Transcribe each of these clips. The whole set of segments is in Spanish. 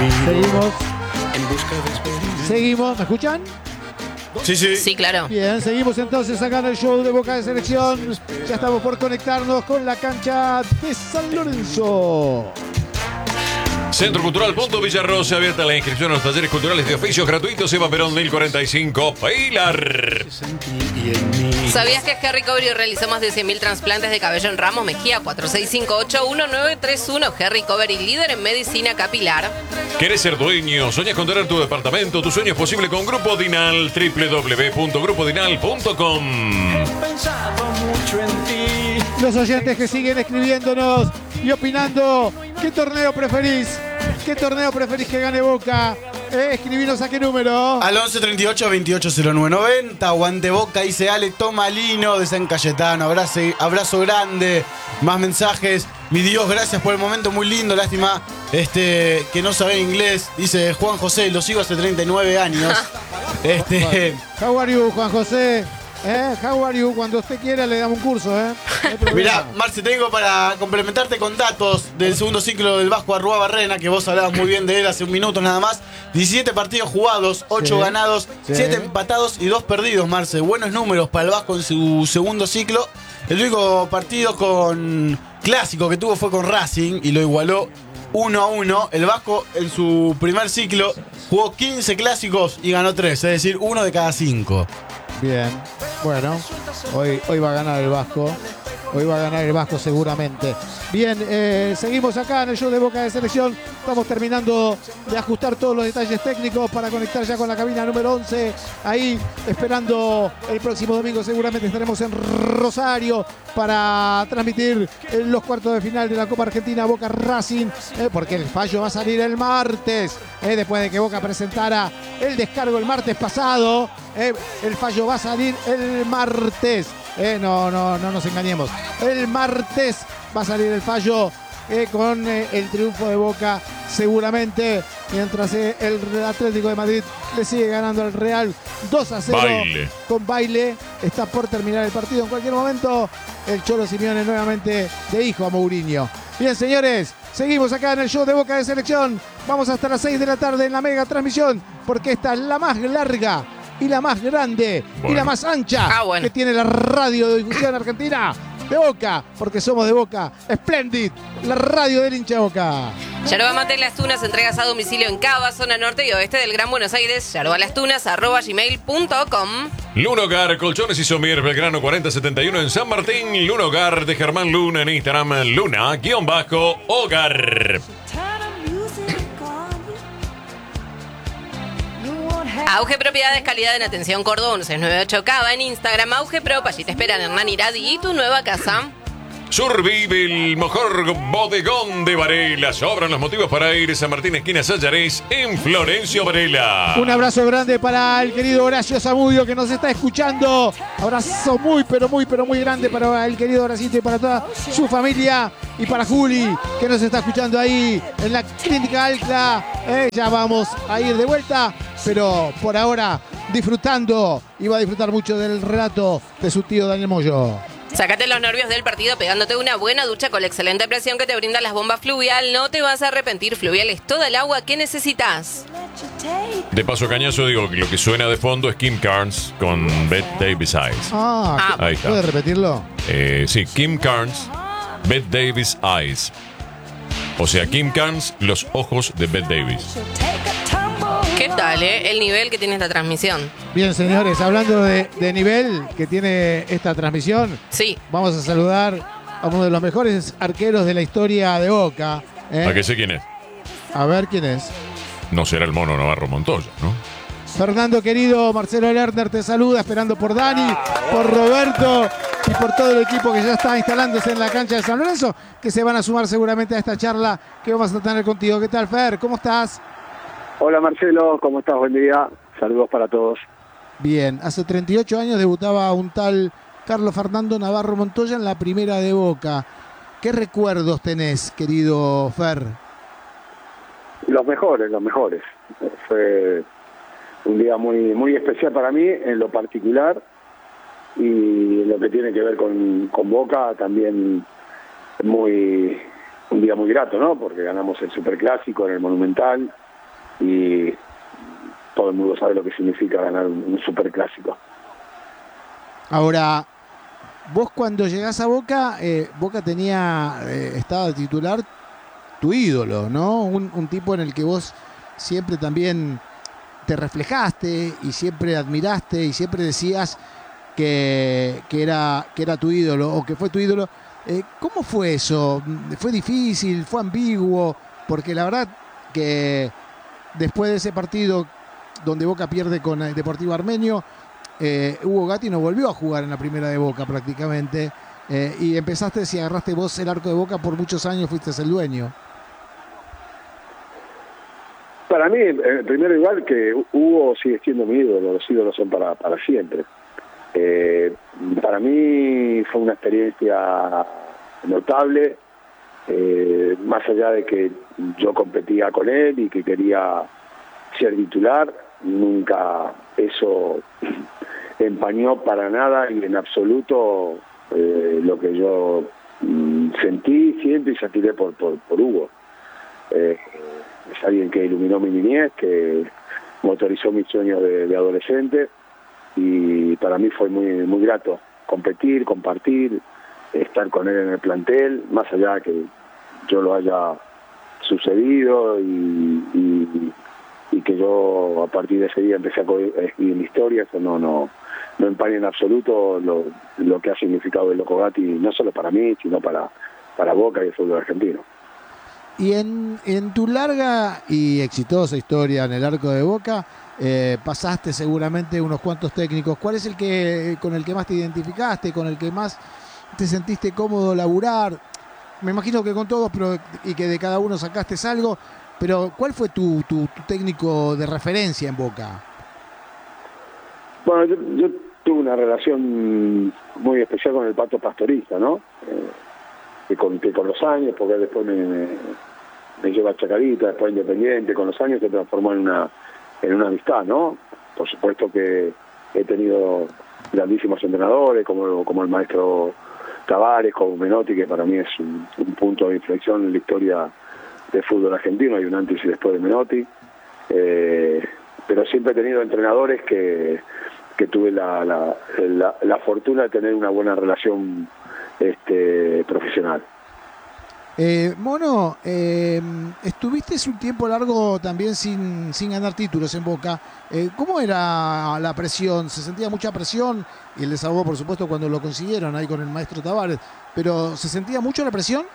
Seguimos. Seguimos, ¿me escuchan? Sí, sí. Sí, claro. Bien, seguimos entonces acá en el show de Boca de Selección. Ya estamos por conectarnos con la cancha de San Lorenzo. Centro Cultural Punto Villarrosa, abierta la inscripción a los talleres culturales de oficios gratuitos. Eva Perón 1045, Pilar. ¿Sabías que Harry Covery realizó más de 100.000 trasplantes de cabello en Ramos Mejía? 4658-1931. Harry Covery, líder en medicina capilar. ¿Querés ser dueño? ¿Soñas con tener tu departamento? Tu sueño es posible con Grupo Dinal. www.grupodinal.com. Los oyentes que siguen escribiéndonos y opinando, ¿qué torneo preferís? ¿Qué torneo preferís que gane Boca? Escribinos a qué número. Al 11 38 28 09 90. Aguante Boca, dice Ale Tomalino de San Cayetano. Abrazo grande. Más mensajes. Mi Dios, gracias por el momento, muy lindo. Lástima que no sabe inglés. Dice Juan José, lo sigo hace 39 años. How are you, Juan José? How are you? Cuando usted quiera le damos un curso, No hay problema. Mirá, Marce, tengo para complementarte con datos del segundo ciclo del Vasco Arrua Barrena, que vos hablabas muy bien de él hace un minuto nada más. 17 partidos jugados, 8 ganados, 7 empatados y 2 perdidos, Marce. Buenos números para el Vasco en su segundo ciclo. El único partido con clásico que tuvo fue con Racing y lo igualó 1-1. El Vasco en su primer ciclo jugó 15 clásicos y ganó 3, es decir, 1 de cada 5. Bien, bueno, hoy va a ganar el Vasco. Hoy va a ganar el Vasco seguramente. Bien, seguimos acá en el show de Boca de Selección. Estamos terminando de ajustar todos los detalles técnicos para conectar ya con la cabina número 11. Ahí esperando el próximo domingo. Seguramente estaremos en Rosario para transmitir los cuartos de final de la Copa Argentina Boca Racing. Porque el fallo va a salir el martes. Después de que Boca presentara el descargo el martes pasado. El fallo va a salir el martes. No nos engañemos. El martes va a salir el fallo con el triunfo de Boca seguramente, mientras el Atlético de Madrid le sigue ganando al Real 2-0 Baile. con baile. Está por terminar el partido en cualquier momento. El Cholo Simeone nuevamente de hijo a Mourinho. Bien, señores, seguimos acá en el show de Boca de Selección. Vamos hasta las 6 de la tarde en la mega transmisión, porque esta es la más larga y la más grande y la más ancha que tiene la radio de difusión argentina de Boca, porque somos de Boca. Splendid, la radio del hincha de Boca. Yerba Mate Las Tunas, entregas a domicilio en Cava, zona norte y oeste del Gran Buenos Aires. yerbalastunas@gmail.com. Lunogar, colchones y somier, Belgrano 4071 en San Martín. Lunogar de Germán Luna en Instagram, Luna_Hogar. Auge Propiedades, calidad en atención Córdoba 1698 Cava, en Instagram Auge Prop, allí te esperan Hernán Iradi y tu nueva casa. Survive, el mejor bodegón de Varela. Sobran los motivos para ir a San Martín, esquina Sallarés, en Florencio Varela. Un abrazo grande para el querido Horacio Zamudio, que nos está escuchando. Abrazo muy grande para el querido Horacito y para toda su familia. Y para Juli, que nos está escuchando ahí en la Clínica Alcla. Ya vamos a ir de vuelta, pero por ahora disfrutando, y va a disfrutar mucho del relato de su tío Daniel Moyo. Sácate los nervios del partido pegándote una buena ducha con la excelente presión que te brindan las bombas Fluvial. No te vas a arrepentir. Fluvial es toda el agua que necesitas. De paso cañazo digo que lo que suena de fondo es Kim Carnes con Bette Davis Eyes. Ahí está. ¿Puede repetirlo? Sí, Kim Carnes, Bette Davis Eyes. O sea, Kim Carnes, los ojos de Bette Davis. ¿Qué tal, el nivel que tiene esta transmisión? Bien, señores, hablando de nivel que tiene esta transmisión, sí, vamos a saludar a uno de los mejores arqueros de la historia de Boca. ¿A qué sé quién es? A ver quién es. No será el Mono Navarro Montoya, ¿no? Fernando, querido, Marcelo Lerner te saluda, esperando por Dani, por Roberto y por todo el equipo que ya está instalándose en la cancha de San Lorenzo, que se van a sumar seguramente a esta charla que vamos a tener contigo. ¿Qué tal, Fer? ¿Cómo estás? Hola Marcelo, ¿cómo estás? Buen día. Saludos para todos. Bien, hace 38 años debutaba un tal Carlos Fernando Navarro Montoya en la primera de Boca. ¿Qué recuerdos tenés, querido Fer? Los mejores. Fue un día muy especial para mí en lo particular, y lo que tiene que ver con Boca también un día muy grato, ¿no? Porque ganamos el Superclásico en el Monumental, y todo el mundo sabe lo que significa ganar un superclásico. Ahora, vos cuando llegás a Boca, Boca estaba de titular tu ídolo, ¿no? Un tipo en el que vos siempre también te reflejaste y siempre admiraste y siempre decías que era tu ídolo o que fue tu ídolo. ¿Cómo fue eso? ¿Fue difícil? ¿Fue ambiguo? Porque la verdad que después de ese partido donde Boca pierde con el Deportivo Armenio, Hugo Gatti no volvió a jugar en la primera de Boca prácticamente, y empezaste, si agarraste vos el arco de Boca por muchos años, fuiste el dueño. Para mí, primero, igual que Hugo sigue siendo mi ídolo, los ídolos son para siempre. Para mí fue una experiencia notable, más allá de que yo competía con él y que quería ser titular, nunca eso empañó para nada y en absoluto lo que yo sentí, siento y sentiré por Hugo. Es alguien que iluminó mi niñez, que motorizó mis sueños de adolescente, y para mí fue muy grato competir, compartir, estar con él en el plantel, más allá de que yo lo haya sucedido y que yo a partir de ese día empecé a escribir mi historia. Eso no empaña en absoluto lo que ha significado el Loco Gatti, no solo para mí, sino para Boca y el fútbol argentino. Y en tu larga y exitosa historia en el arco de Boca, pasaste seguramente unos cuantos técnicos. ¿Cuál es con el que más te identificaste, con el que más te sentiste cómodo laburar? Me imagino que con todos, y que de cada uno sacaste algo, pero ¿cuál fue tu técnico de referencia en Boca? Bueno, yo tuve una relación muy especial con el Pato Pastorista, ¿no? Que con los años, porque después me lleva a Chacarita, después a Independiente, con los años se transformó en una amistad, ¿no? Por supuesto que he tenido grandísimos entrenadores, como el maestro Tavares, como Menotti, que para mí es un punto de inflexión en la historia del fútbol argentino, hay un antes y después de Menotti, pero siempre he tenido entrenadores que tuve la fortuna de tener una buena relación profesional. Mono, estuviste un tiempo largo también sin ganar títulos en Boca. ¿Cómo era la presión? ¿Se sentía mucha presión? Y el desahogo, por supuesto, cuando lo consiguieron ahí con el maestro Tavares. ¿Pero se sentía mucho la presión?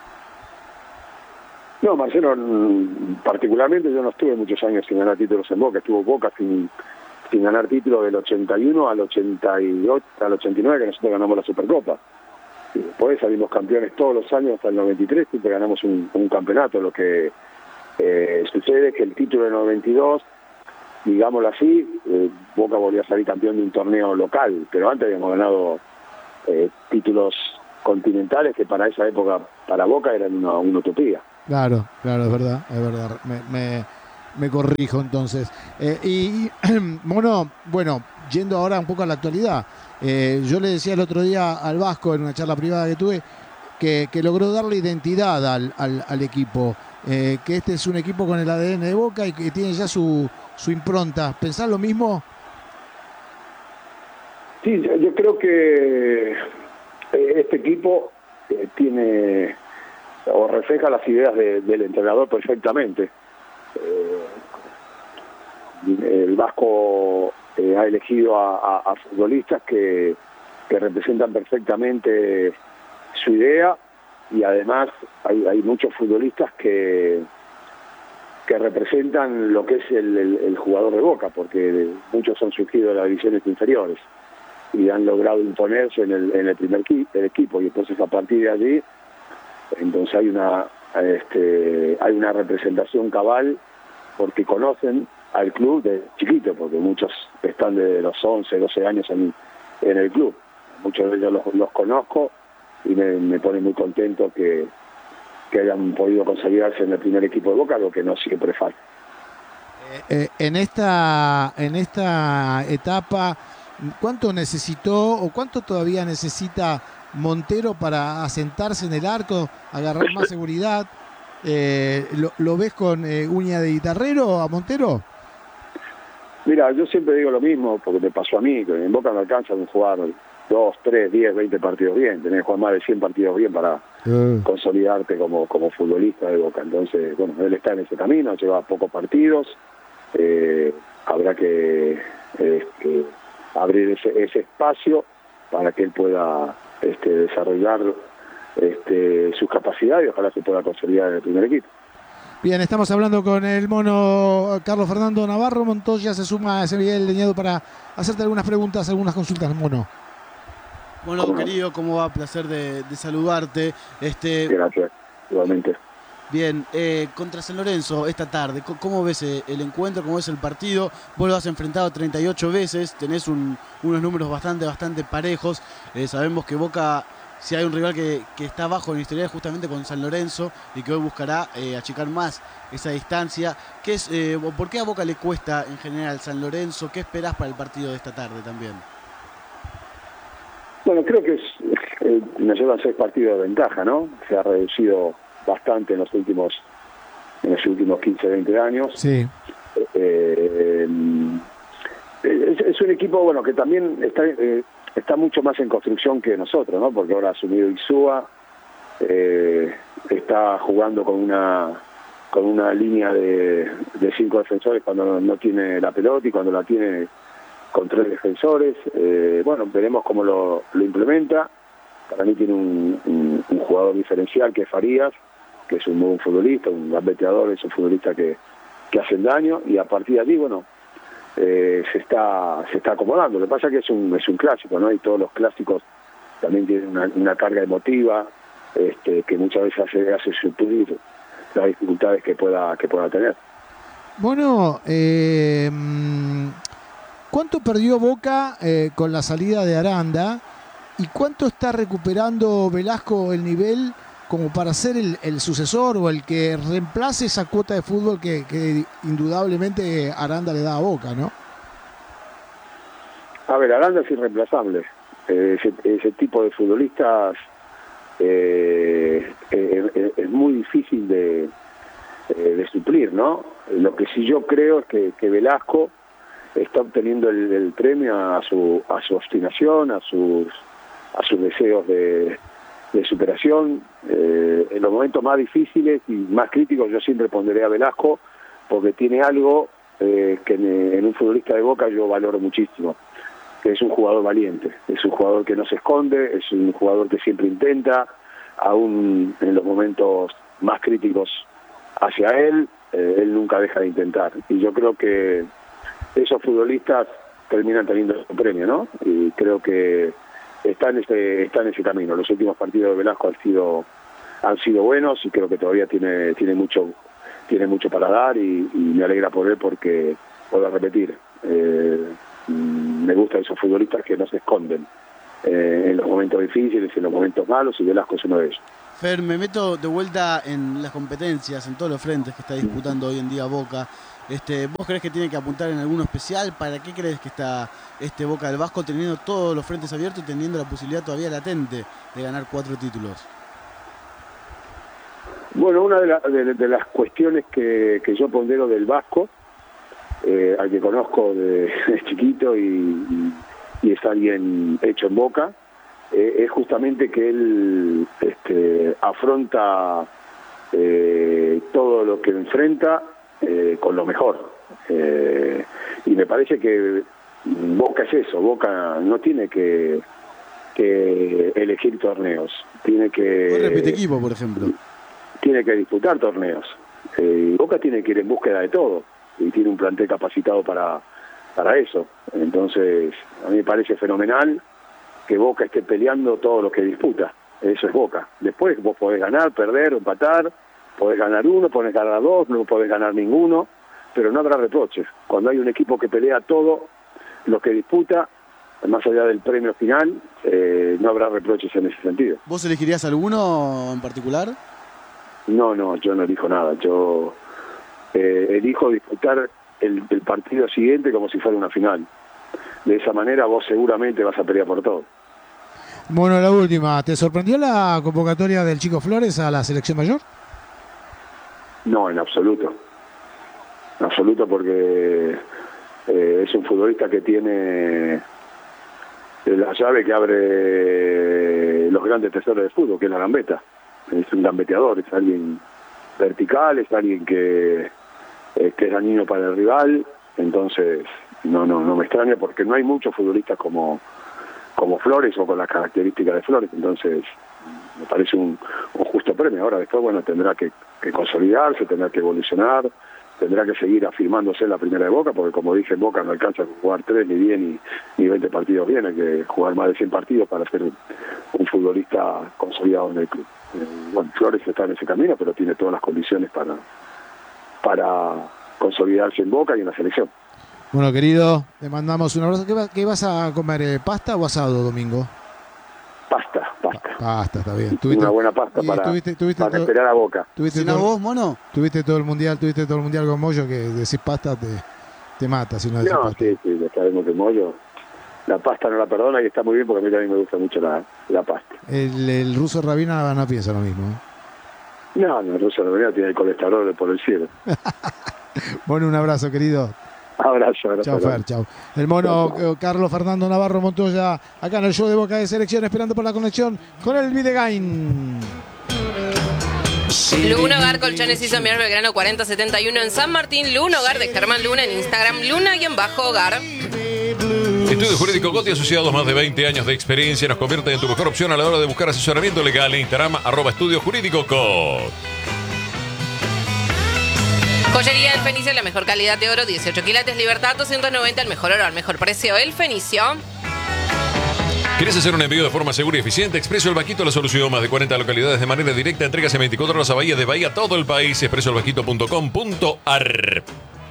No, Marcelo, particularmente yo no estuve muchos años sin ganar títulos en Boca. Estuvo Boca sin ganar títulos del 81 al 88, al 89, que nosotros ganamos la Supercopa. Y después salimos campeones todos los años hasta el 93, y ganamos un campeonato. Lo que sucede es que el título del 92, digámoslo así, Boca volvió a salir campeón de un torneo local, pero antes habíamos ganado títulos continentales que para esa época, para Boca, eran una utopía. Claro, es verdad. Me corrijo entonces. Mono, bueno, yendo ahora un poco a la actualidad, yo le decía el otro día al Vasco en una charla privada que tuve que logró darle identidad al equipo, que este es un equipo con el ADN de Boca y que tiene ya su impronta. ¿Pensás lo mismo? Sí, yo creo que este equipo tiene o refleja las ideas del entrenador perfectamente. El Vasco ha elegido a futbolistas que representan perfectamente su idea, y además hay muchos futbolistas que representan lo que es el jugador de Boca, porque muchos han surgido de las divisiones inferiores y han logrado imponerse en el primer equipo, y entonces a partir de allí entonces hay una representación cabal, porque conocen al club de chiquito, porque muchos están de los 11, 12 años en el club. Muchos de ellos los conozco y me pone muy contento que hayan podido consolidarse en el primer equipo de Boca, lo que no siempre falta. En esta etapa, ¿cuánto necesitó o cuánto todavía necesita Montero para asentarse en el arco, agarrar más seguridad? ¿Lo ves con uña de guitarrero a Montero? Mira, yo siempre digo lo mismo, porque me pasó a mí, que en Boca no alcanza a jugar 2, 3, 10, 20 partidos bien. Tenés que jugar más de 100 partidos bien para consolidarte como futbolista de Boca. Entonces, bueno, él está en ese camino, lleva pocos partidos. Habrá que abrir ese espacio para que él pueda desarrollar sus capacidades y ojalá se pueda consolidar en el primer equipo. Bien, estamos hablando con el mono Carlos Fernando Navarro. Montoya se suma a ese Miguel Leñado para hacerte algunas preguntas, algunas consultas, mono. Bueno, querido, ¿cómo va? Placer de saludarte. Gracias, igualmente. Bien, contra San Lorenzo esta tarde, ¿cómo ves el encuentro? ¿Cómo ves el partido? Vos lo has enfrentado 38 veces, tenés unos números bastante parejos. Sabemos que Boca, si hay un rival que está abajo en el historial, justamente con San Lorenzo, y que hoy buscará achicar más esa distancia. ¿Por qué a Boca le cuesta en general San Lorenzo? ¿Qué esperás para el partido de esta tarde también? Bueno, creo que nos llevan 6 partidos de ventaja, ¿no? Se ha reducido bastante en los últimos 15, 20 años. Sí. Es un equipo, bueno, que también está mucho más en construcción que nosotros, ¿no? Porque ahora ha asumido Insúa, está jugando con una línea de 5 defensores cuando no tiene la pelota y cuando la tiene con 3 defensores. Bueno, veremos cómo lo implementa. Para mí tiene un jugador diferencial que es Farías, que es un buen futbolista, un gambeteador, es un futbolista que hace el daño, y a partir de allí, bueno, se está acomodando. Lo que pasa es que es un clásico, ¿no? Y todos los clásicos también tienen una carga emotiva que muchas veces hace suplir las dificultades que pueda tener. Bueno, ¿cuánto perdió Boca con la salida de Aranda? ¿Y cuánto está recuperando Velasco el nivel como para ser el sucesor o el que reemplace esa cuota de fútbol que indudablemente Aranda le da a Boca, ¿no? A ver, Aranda es irreemplazable. Ese tipo de futbolistas es muy difícil de suplir, ¿no? Lo que sí yo creo es que Velasco está obteniendo el premio a su obstinación, a sus deseos de superación. En los momentos más difíciles y más críticos yo siempre pondré a Velasco, porque tiene algo que en un futbolista de Boca yo valoro muchísimo, que es un jugador valiente, es un jugador que no se esconde, es un jugador que siempre intenta, aún en los momentos más críticos hacia él nunca deja de intentar. Y yo creo que esos futbolistas terminan teniendo su premio, ¿no? Y creo que está en ese camino. Los últimos partidos de Velasco han sido buenos y creo que todavía tiene mucho para dar, y me alegra por él porque, vuelvo a repetir, me gustan esos futbolistas que no se esconden en los momentos difíciles, en los momentos malos, y Velasco es uno de ellos. Fer, me meto de vuelta en las competencias, en todos los frentes que está disputando hoy en día Boca. ¿Vos crees que tiene que apuntar en alguno especial? ¿Para qué crees que está Boca del Vasco teniendo todos los frentes abiertos y teniendo la posibilidad todavía latente de ganar 4 títulos? Bueno, una de las cuestiones que yo pondero del Vasco, al que conozco de chiquito y es alguien hecho en Boca, es justamente que él afronta todo lo que enfrenta con lo mejor. Y me parece que Boca es eso. Boca no tiene que elegir torneos, tiene que... repite equipo, por ejemplo. Tiene que disputar torneos. Boca tiene que ir en búsqueda de todo y tiene un plantel capacitado para eso. Entonces, a mí me parece fenomenal que Boca esté peleando todo lo que disputa. Eso es Boca. Después vos podés ganar, perder, empatar, podés ganar uno, podés ganar dos, no podés ganar ninguno, pero no habrá reproches. Cuando hay un equipo que pelea todo lo que disputa, más allá del premio final, no habrá reproches en ese sentido. ¿Vos elegirías alguno en particular? No, yo no elijo nada. Yo elijo disputar el partido siguiente como si fuera una final. De esa manera vos seguramente vas a pelear por todo. Bueno, la última, ¿te sorprendió la convocatoria del Chico Flores a la selección mayor? No, en absoluto. En absoluto, porque es un futbolista que tiene la llave que abre los grandes tesoros del fútbol, que es la gambeta. Es un gambeteador, es alguien vertical, es alguien que es dañino para el rival. Entonces no me extraña, porque no hay muchos futbolistas como Flores o con las características de Flores. Entonces me parece un justo premio. Ahora después, bueno, tendrá que consolidarse, tendrá que evolucionar, tendrá que seguir afirmándose en la primera de Boca, porque como dije, en Boca no alcanza a jugar 3 ni 10 ni 20 partidos bien, hay que jugar más de 100 partidos para ser un futbolista consolidado en el club. Bueno, Flores está en ese camino, pero tiene todas las condiciones para consolidarse en Boca y en la selección. Bueno, querido, te mandamos un abrazo. ¿Qué vas a comer? ¿Pasta o asado, Domingo? Pasta. Pasta, está bien. Una buena pasta para esperar a Boca. ¿Tuviste vos, mono? Tuviste todo el mundial con Moyo, que decís pasta te mata si no decís pasta. Sí, ya sabemos que Moyo la pasta no la perdona, y está muy bien, porque a mí también me gusta mucho la pasta. El ruso Rabina no piensa lo mismo, ¿eh? No, el ruso Rabina tiene el colesterol por el cielo. Bueno, un abrazo, querido. Abrazo. Chao, Fer, chao. El mono Carlos Fernando Navarro Montoya, acá en el show de Boca de Selección, esperando por la conexión con el Videgain. Luna Hogar Colchones y Somier Belgrano 4071 en San Martín. Luna Hogar de Germán Luna en Instagram. Luna_Hogar. Estudio Jurídico Gotti, asociados, más de 20 años de experiencia, nos convierte en tu mejor opción a la hora de buscar asesoramiento legal. Instagram @Estudio Jurídico Cot. Joyería El Fenicio, la mejor calidad de oro, 18 quilates, Libertad 290, el mejor oro al mejor precio. El Fenicio. ¿Quieres hacer un envío de forma segura y eficiente? Expreso El Vaquito, la solución. Más de 40 localidades de manera directa. Entregas en 24 horas a Bahía de Bahía, todo el país. expresoelvaquito.com.ar.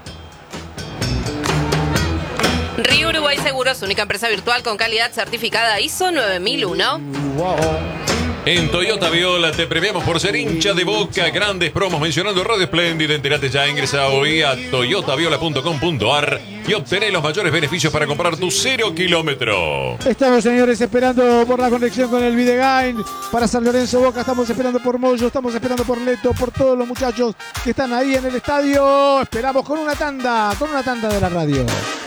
Río Uruguay Seguros, única empresa virtual con calidad certificada ISO 9001. En Toyota Viola te premiamos por ser hincha de Boca. Grandes promos mencionando Radio Espléndida. Entérate ya, ingresa hoy a toyotaviola.com.ar y obtené los mayores beneficios para comprar tu 0 kilómetro. Estamos, señores, esperando por la conexión con el Videgain para San Lorenzo Boca. Estamos esperando por Moyo, estamos esperando por Leto, por todos los muchachos que están ahí en el estadio. Esperamos con una tanda de la radio.